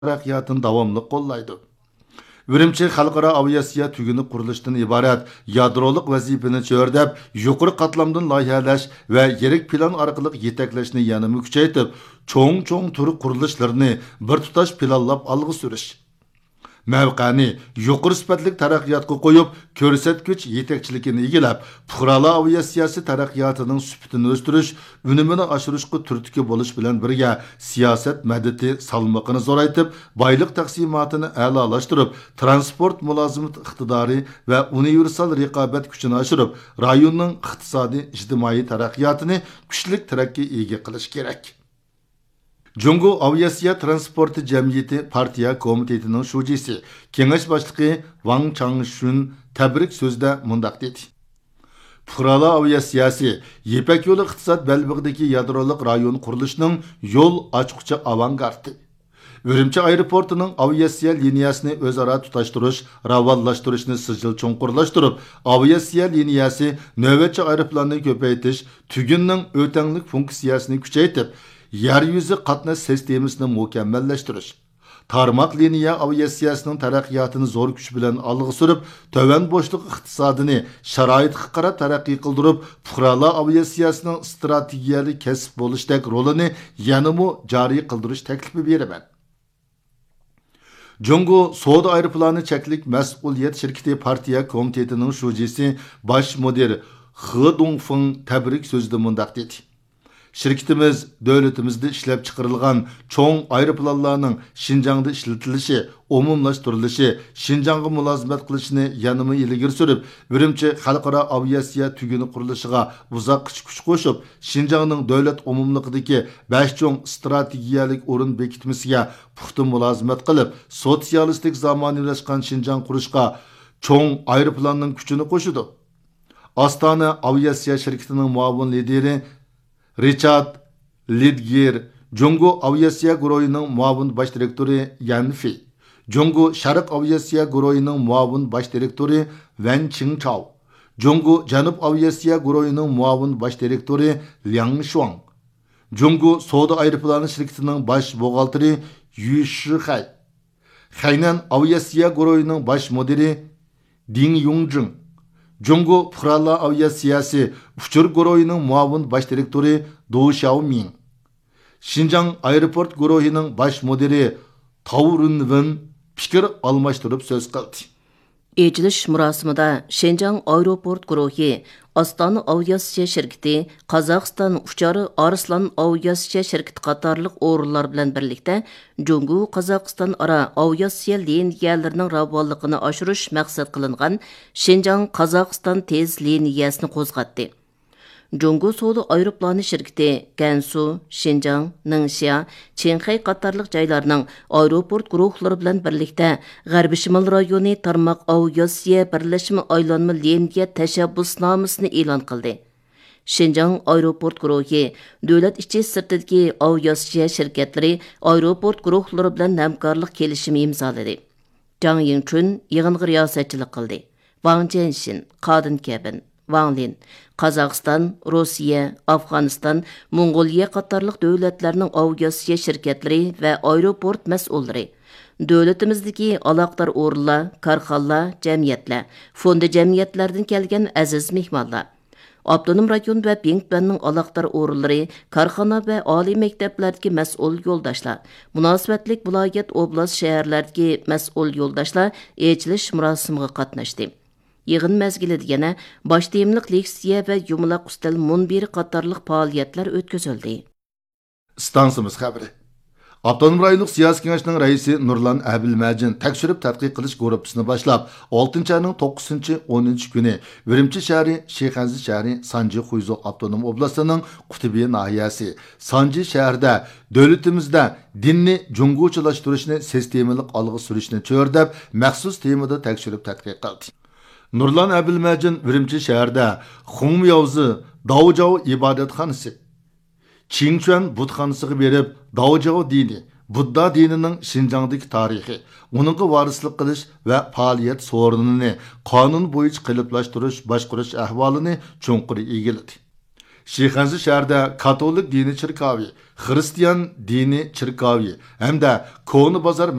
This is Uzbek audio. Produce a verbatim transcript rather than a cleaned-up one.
taraqqiyotini davomli qo'llaydi. Ürümçi xalqaro aviasiya tuguni qurilishdan iborat yadroliq vazifani cho'rdab, yuqori qatlamdan loyihalash va yirik plan orqali yetaklashni yanada kuchaytirib, cho'ng-cho'ng turi qurilishlarni bir tutash planlab olg'a surish. Mavqani yuqori sifatli taraqqiyotga qo'yib, ko'rsatkuch yetakchiligini egallab, fuqarolar aviasiyasi taraqqiyotining sifatini o'stirish, unumini oshirishga turtki bo'lish bilan birga siyosat madadi salmoqini zo'raytib, boylik taqsimotini a'lolashtirib, transport mulozimat iqtidori va universal raqobat kuchini oshirib, rayonning iqtisodiy ijtimoiy taraqqiyotini kuchli tarakkiy ega qilish kerak. Jungo Aviasiya Transporti Jamiyati Partiya Komitetining shujisi, kengash boshlig'i Wang Changshun tabrik so'zda mundaq dedi. Fuqarolar aviasiyasi Yepak yo'li iqtisod balbig'idagi yadroliq rayon qurilishining yo'l ochquchi avangardi. Ürümçi aeroportining aviasiya liniyasini o'zaro tutashtirish, ravonlashtirishni sijil cho'nqurlashtirib, aviasiya liniyasi navbatchi aeroplanni ko'paytirish, tugunning o'tanglik funksiyasini kuchaytirib, yer yuzi qatnash sistemasini mukammallashtirish, tarmoq liniya aviasiyasining taraqqiyotini zo'r kuch bilan olg'a surib, tovan bo'shliq iqtisodini sharoitga qarab taraqqiy qildirib, fuqarolar aviasiyasining strategiyalik kasb bo'lishdek rolini yanada joriy qildirish taklifi beraman. Jungo Soda aeroplani cheklik mas'uliyat shirkati partiya komitetining shujisi bosh mudir He Dongfeng tabrik so'zida mundaq dedi. Şirketimiz devletimizde işlep çıkarılgan çoğun aeroplanlarının Şinjan'da işletilishi, umumlaştırılışı, Şinjan'a mülazimet kılışını yanımı ilgiri sürüp, Ürümçi xalqaro aviasiya tuguni qurilishiga uzak kuch qo'shib, Şinjan'ın devlet umumliqidagi besh cho'ng strategiyalik o'rin bekitmasiga puxta mülazimet qilib, sotsialistik zamonaviylashgan Şinjan qurishga cho'ng aeroplanning kuchini qo'shidi. Astana aviasiya shirkatining muavin lideri Richard Lidger, Jungo Aviasiya guruhining muavin bosh direktori Yan Fei, Jungo Sharq Aviasiya guruhining muavin bosh direktori Wen Qingchao, Jungo Janub Aviasiya guruhining muavin bosh direktori Liang Shuang, Jungo Soda aeroplani shirkatining bosh buxgalteri Yu Shihai, Hainan Aviasiya guruhining bosh mudiri Ding Yongjing, Jungo fuqarolar aviasiyasi uchur guruhining muavin bosh direktori Du Xiaoming, Şinjan aeroport guruhining bosh mudiri Tao Runwen fikr almashtirib so'z qildi. Ejilish murosimida Şinjan aeroport guruhi, Astana aviasiya shirkati, Qozog'iston uchari Arslan aviasiya shirkati qatorliq o'rinlar bilan birlikda Jungo Qozog'iston ara aviasiya liniyalarining ravonligini oshirish maqsad qilingan Şinjan Qozog'iston tez liniyasini qo'zg'atdi. Jungo Soda aeroplani shirkati Gansu, Şinjan, Ningxia, Qinghai qatorliq joylarning aeroport guruhlari bilan birlikda G'arbiy Shimol rayoni tarmoq aviasiya birlashma aylanma liniya tashabbusnomasini e'lon qildi. Şinjan aeroport guruhi davlat ichi sirtidagi aviasiya shirkatlari aeroport guruhlari bilan hamkorlik kelishimi imzoladi. Zhang Yingchun yig'inga riyosatchilik qildi. Wang Jianxin, Qadin Kebin, Wang Lin, Qozog'iston, Rossiya, Afg'oniston, Mong'oliya qatorliq davlatlarning aviasiya shirkatlari va aeroport mas'ullari, davlatimizdagi aloqador o'rinlar, korxonalar, jamiyatlar, fondi jamiyatlardan kelgan aziz mehmonlar, Abdunum rayon va Bingbanning aloqador o'rinlari, korxona va oliy maktablardagi mas'ul yo'ldoshlar, munosabatlik viloyat oblast shaharlardagi mas'ul yo'ldoshlar echilish murosimiga qatnashdi. Yig'in mezgilida yana bosh temliq leksiya va yumaloq ustal munbiri qatorliq faoliyatlar o'tkazildi. Stansimiz xabari. Abdunum rayonluq siyosiy kengashining raisi Nurlan Abilmajin tekshirib tadqiq qilish guruhisini boshlab, oltinchi oyning to'qqizinchi o'ninchi kuni Ürümçi shahri, Sheyxanzi shahri, Sanji Xuyzo Abdunum oblastining Qutubi nahiyasi, Sanji shahrida davlatimizda dinni jungochilashtirishni sistemalik olg'a surishni cho'rdab, maxsus temada tekshirib tadqiq qildi. Nurlan Abilmajin Ürümçi shahrida Xumyovzi Daojao ibodatxonasi, Qingchuan budxonasiga berib, Daojao dini, Budda dinining Şinjandagi tarixi, uningga varislik qilish va faoliyat so'rinini qonun bo'yicha qiliblashtirish, boshqarish ahvolini cho'nqur egiladi. Shixanzi shahrida katolik dini chirkavi, xristian dini chirkavi hamda Koni bozor